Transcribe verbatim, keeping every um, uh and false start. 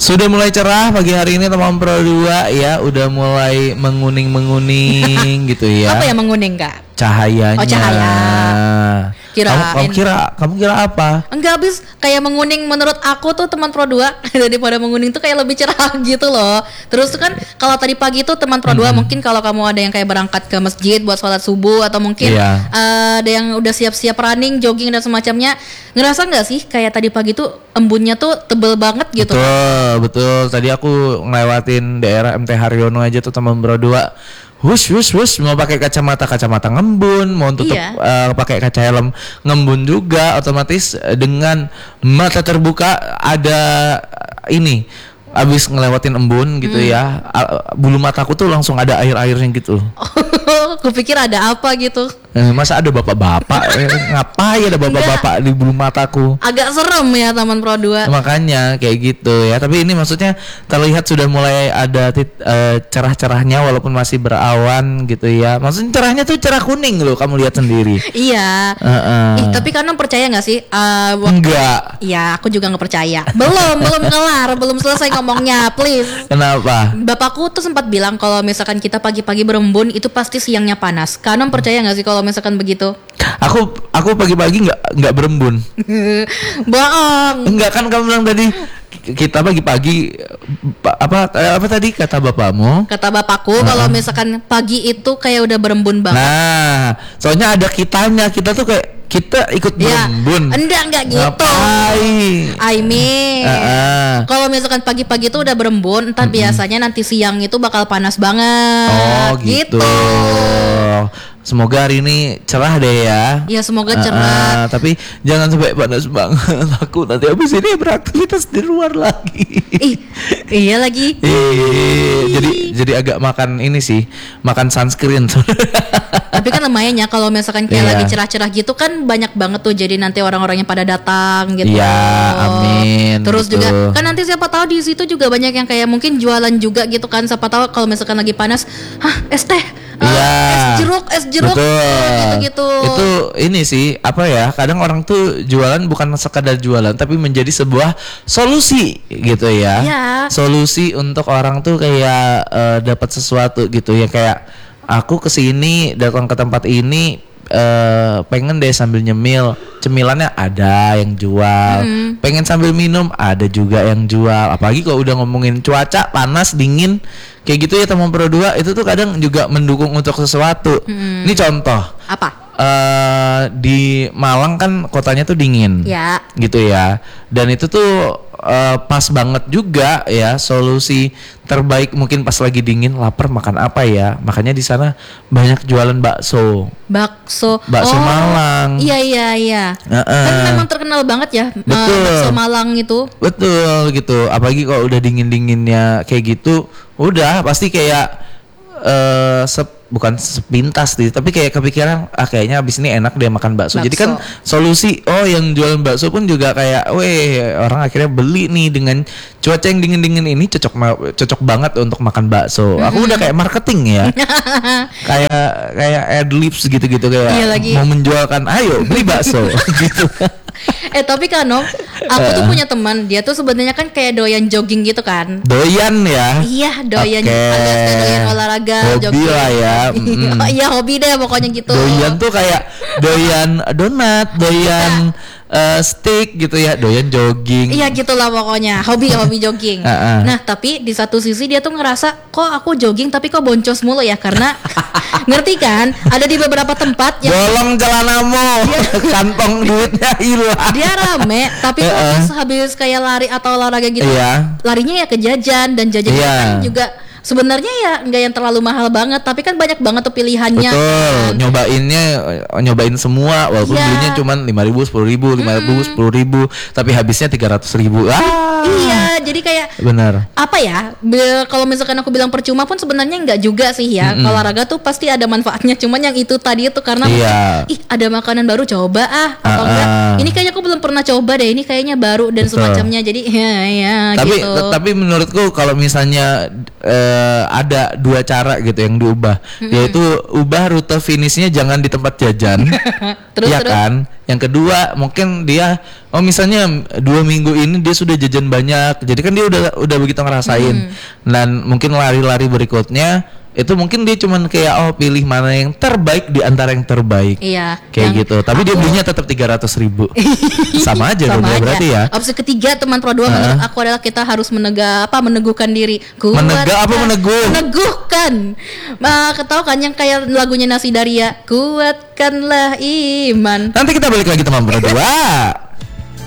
Sudah mulai cerah pagi hari ini teman Pro dua ya, udah mulai menguning-menguning gitu ya. Apa yang menguning Kak? Cahayanya. Oh, cahaya. Kirain. Kamu, kamu kira kamu kira apa? Enggak, habis kayak menguning menurut aku tuh teman Pro dua daripada menguning tuh kayak lebih cerah gitu loh. Terus tuh kan kalau tadi pagi tuh teman Pro dua hmm. mungkin kalau kamu ada yang kayak berangkat ke masjid buat sholat subuh atau mungkin yeah. uh, ada yang udah siap-siap running, jogging dan semacamnya, ngerasa nggak sih kayak tadi pagi tuh embunnya tuh tebel banget gitu? Betul, betul. Tadi aku ngelewatin daerah M T Haryono aja tuh teman Pro dua. Wush wush wush mau pakai kacamata kacamata ngembun, mau tutup iya. uh, pakai kaca helm ngembun juga, otomatis dengan mata terbuka ada ini abis ngelewatin embun gitu hmm. ya, bulu mataku tuh langsung ada air-airnya gitu. Oh, kupikir ada apa gitu. Eh, masa ada bapak-bapak eh, ngapain ada bapak-bapak di bulu mataku? Agak serem ya teman Pro dua. Makanya kayak gitu ya. Tapi ini maksudnya terlihat sudah mulai ada tit, uh, cerah-cerahnya walaupun masih berawan gitu ya. Maksudnya cerahnya tuh cerah kuning loh, kamu lihat sendiri. Iya. Uh-uh. Eh, tapi kamu percaya nggak sih? Uh, waktu, Enggak. Iya, aku juga nggak percaya. Belum, belum kelar, belum selesai ngomongnya, please. Kenapa? Bapakku tuh sempat bilang kalau misalkan kita pagi-pagi berembun itu pasti siangnya panas. Kamu percaya nggak sih kalau misalkan begitu? Aku aku pagi-pagi nggak nggak berembun. Bohong. Enggak, kan kamu bilang tadi kita pagi-pagi apa apa tadi kata bapakmu? Kata bapakku uh-huh. kalau misalkan pagi itu kayak udah berembun banget. Nah, soalnya ada kitanya, kita tuh kayak kita ikut ya, berembun. Enggak enggak gitu. Ngapain? I mean, uh-uh. kalau misalkan pagi-pagi itu udah berembun, entar mm-hmm. biasanya nanti siang itu bakal panas banget. Oh gitu. gitu. Semoga hari ini cerah deh ya. Iya, semoga cerah. Uh, uh, tapi jangan sampai panas banget. Takut nanti habis ini beraktivitas di luar lagi. Ih, iya lagi. Ih, jadi jadi agak makan ini sih, makan sunscreen. Tapi kan lumayan ya kalau misalkan kayak yeah. lagi cerah-cerah gitu kan banyak banget tuh, jadi nanti orang-orang yang pada datang gitu. Iya, yeah, amin. Terus gitu. juga kan nanti siapa tahu di situ juga banyak yang kayak mungkin jualan juga gitu kan. Siapa tahu kalau misalkan lagi panas, hah es teh. Iya. Uh, es jeruk, es jeruk. Gitu-gitu. Itu ini sih apa ya? Kadang orang tuh jualan bukan sekadar jualan, tapi menjadi sebuah solusi gitu ya. Yeah. Solusi untuk orang tuh kayak uh, dapat sesuatu gitu ya, kayak aku kesini datang ke tempat ini uh, pengen deh sambil nyemil, cemilannya ada yang jual, mm. pengen sambil minum ada juga yang jual. Apalagi kalau udah ngomongin cuaca panas dingin kayak gitu ya teman Pro dua, itu tuh kadang juga mendukung untuk sesuatu. Mm. Ini contoh. Apa? Uh, di Malang kan kotanya tuh dingin, ya. gitu ya. Dan itu tuh uh, pas banget juga ya, solusi terbaik mungkin pas lagi dingin lapar makan apa ya. Makanya di sana banyak jualan bakso. Bakso. Bakso oh, Malang. Iya iya iya. Uh-uh. Kan memang terkenal banget ya. Betul. Bakso Malang itu. Betul gitu. Apalagi kalau udah dingin-dinginnya kayak gitu, udah pasti kayak uh, sep bukan sepintas sih, tapi kayak kepikiran ah kayaknya abis ini enak deh makan bakso. bakso. Jadi kan solusi, oh yang jualan bakso pun juga kayak, weh orang akhirnya beli nih dengan cuaca yang dingin-dingin ini cocok cocok banget untuk makan bakso. Mm-hmm. Aku udah kayak marketing ya, kayak kayak adlibs gitu-gitu kayak iya mau menjualkan, ayo beli bakso gitu. Eh tapi kan Om, aku tuh punya teman, dia tuh sebenarnya kan kayak doyan jogging gitu kan. Doyan ya? Iya doyan, okay. alias doyan olahraga, hobi jogging. lah ya. Mm-hmm. Oh, iya hobi deh pokoknya gitu. Doyan tuh kayak doyan donat, doyan uh, steak gitu ya, doyan jogging. Iya gitulah pokoknya, hobi hobi jogging. uh-uh. Nah tapi di satu sisi dia tuh ngerasa kok aku jogging tapi kok boncos mulu ya, karena ngerti kan? Ada di beberapa tempat yang bolong celanamu, kantong duitnya hilang. Dia rame, tapi kok uh-uh. habis kayak lari atau olahraga gitu, yeah. larinya ya ke jajan, dan jajan yeah. kan juga sebenarnya ya nggak yang terlalu mahal banget, tapi kan banyak banget tuh pilihannya. Betul, kan? Nyobainnya nyobain semua, walaupun yeah. belinya cuma lima ribu, sepuluh ribu, lima ribu, sepuluh ribu, tapi habisnya tiga ratus ribu. Ah. Iya, jadi kayak benar. Apa ya? Be- kalau misalkan aku bilang percuma pun sebenarnya nggak juga sih ya. Mm-mm. Olahraga tuh pasti ada manfaatnya, cuman yang itu tadi itu karena yeah. ih ada makanan baru coba ah atau uh-uh. enggak. Ini kayaknya aku belum pernah coba deh. Ini kayaknya baru dan Betul. semacamnya. Jadi ya ya tapi, gitu. Tapi menurutku kalau misalnya uh, uh, ada dua cara gitu yang diubah, mm-hmm. yaitu ubah rute finishnya jangan di tempat jajan, terus, ya terus? kan. Yang kedua mungkin dia, oh misalnya dua minggu ini dia sudah jajan banyak, jadi kan dia udah udah begitu ngerasain, mm. dan mungkin lari-lari berikutnya itu mungkin dia cuman kayak oh pilih mana yang terbaik di antara yang terbaik. Iya. Kayak gitu. Tapi aku, dia belinya tetap tiga ratus ribu. Sama aja dong ya berarti ya. Opsi ketiga teman Pro dua uh-huh. menurut aku adalah kita harus menegak apa meneguhkan diri. Kuatkan, menegak apa meneguh? Meneguhkan. Nah, ketahu kan yang kayak lagunya Nasi Daria, kuatkanlah iman. Nanti kita balik lagi teman Pro dua.